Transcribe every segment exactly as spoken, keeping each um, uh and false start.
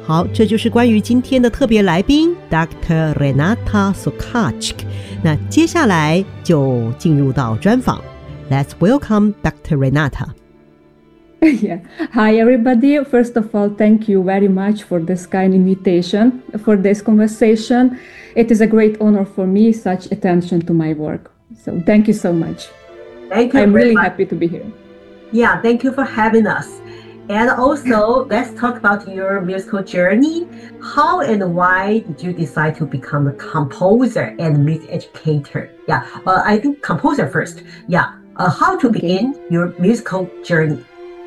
好，这就是关于今天的特别来宾 Doctor Renata Sukac。 那接下来就进入到专访。 Let's welcome Doctor Renata. Yeah. Hi, everybody. First of all, thank you very much for this kind invitation, for this conversation. It is a great honor for me, such attention to my work. So thank you so much. Thank you. I'm really much. happy to be here. Yeah, thank you for having us. And also, let's talk about your musical journey. How and why did you decide to become a composer and music educator? Yeah, uh, I think composer first. Yeah, uh, how to begin okay. your musical journey?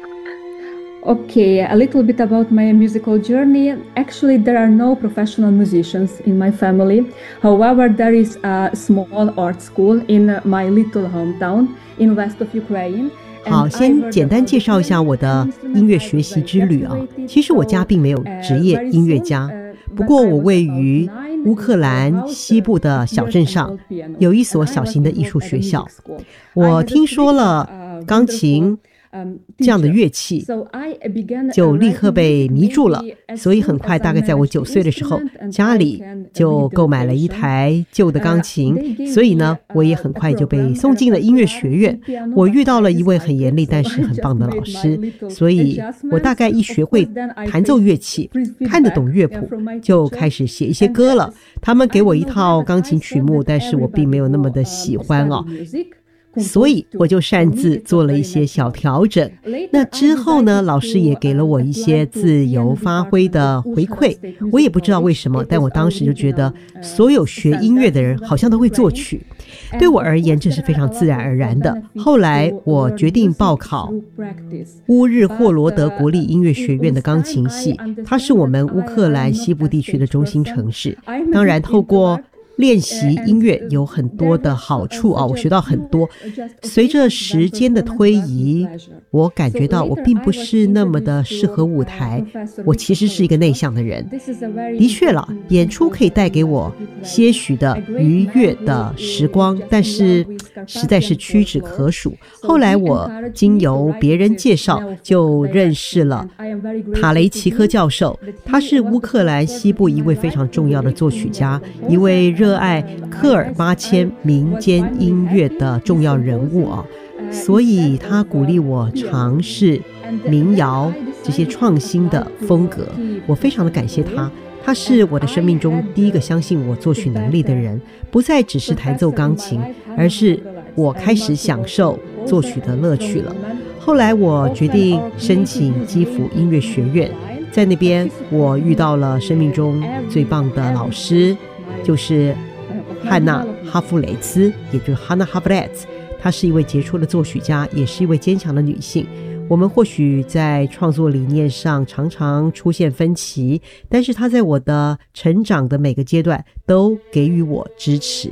Okay, a little bit about my musical journey. Actually, there are no professional musicians in my family. However, there is a small art school in my little hometown in west of Ukraine. 好，先简单介绍一下我的音乐学习之旅啊。其实我家并没有职业音乐家，不过我位于乌克兰西部的小镇上，有一所小型的艺术学校。我听说了钢琴这样的乐器，就立刻被迷住了，所以很快，大概在我九岁的时候，家里就购买了一台旧的钢琴，所以呢，我也很快就被送进了音乐学院。我遇到了一位很严厉但是很棒的老师，所以我大概一学会弹奏乐器，看得懂乐谱，就开始写一些歌了。他们给我一套钢琴曲目，但是我并没有那么的喜欢哦。所以我就擅自做了一些小调整。那之后呢，老师也给了我一些自由发挥的回馈。我也不知道为什么，但我当时就觉得所有学音乐的人好像都会作曲，对我而言这是非常自然而然的。后来我决定报考乌日霍罗德国立音乐学院的钢琴系，它是我们乌克兰西部地区的中心城市。当然透过练习音乐有很多的好处啊，我学到很多。随着时间的推移，我感觉到我并不是那么的适合舞台，我其实是一个内向的人。的确了，演出可以带给我些许的愉悦的时光，但是实在是屈指可数。后来我经由别人介绍，就认识了塔雷齐科教授，他是乌克兰西部一位非常重要的作曲家，一位热爱科尔巴阡民间音乐的重要人物啊，所以他鼓励我尝试民谣这些创新的风格，我非常的感谢他。他是我的生命中第一个相信我作曲能力的人，不再只是弹奏钢琴，而是我开始享受作曲的乐趣了。后来我决定申请基辅音乐学院，在那边我遇到了生命中最棒的老师，就是汉娜哈夫雷兹，也就是 Hanna Havlets。 她是一位杰出的作曲家，也是一位坚强的女性。我们或许在创作理念上常常出现分歧，但是她在我的成长的每个阶段都给予我支持。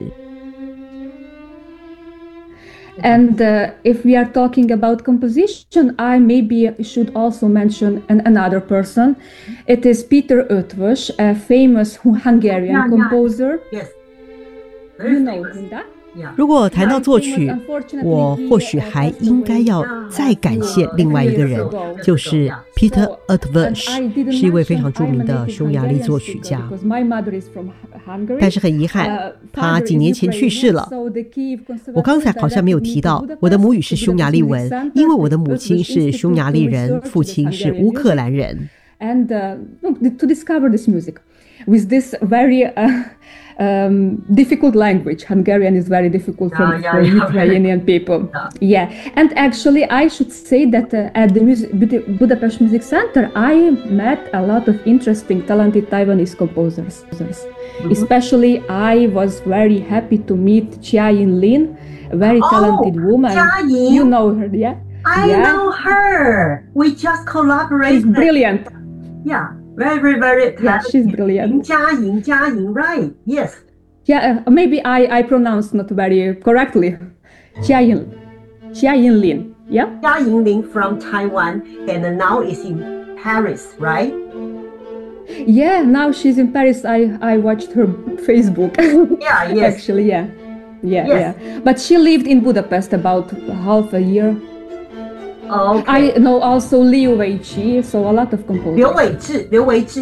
And uh, if we are talking about composition, I maybe should also mention an, another person. It is Peter Eötvös, a famous Hungarian yeah, composer. Yeah. Yes. You know him, that? 如果谈到作曲，我或许还应该要再感谢另外一个人，就是 Peter Eötvös， 是一位非常著名的匈牙利作曲家。但是很遗憾，他几年前去世了。我刚才好像没有提到，我的母语是匈牙利文，因为我的母亲是匈牙利人，父亲是乌克兰人。 And uh, to discover this music with this very uh, um, difficult language. Hungarian is very difficult for, yeah, yeah, for yeah, Ukrainian yeah. people. Yeah. yeah, and actually I should say that uh, at the music, Budapest Music Center I met a lot of interesting, talented Taiwanese composers. Mm-hmm. Especially I was very happy to meet Chia Yin Lin, a very oh, talented woman. Chia Yin. You know her, yeah? I yeah. know her. We just collaborated. She's brilliant. Yeah, very, very, very talented. Yeah, she's brilliant. Jia Yin, Jia Yin, right? Yes. Yeah, uh, maybe I, I pronounced not very correctly. Chia Yin, Chia Yin Lin, yeah? Chia Yin Lin from Taiwan, and now is in Paris, right? Yeah, now she's in Paris. I, I watched her Facebook. Yeah, yes. Actually, yeah. Yeah, yes. yeah. But she lived in Budapest about half a year. Okay. I know also Liu Weiqi, so a lot of composers. Liu Weizhi, Liu Weizhi